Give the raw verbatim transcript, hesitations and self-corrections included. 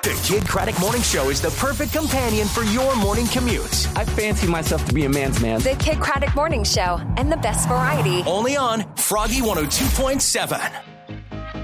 The Kid Craddock Morning Show is the perfect companion for your morning commute. I fancy myself to be a man's man. The Kid Craddock Morning Show and the best variety. Only on Froggy one oh two point seven.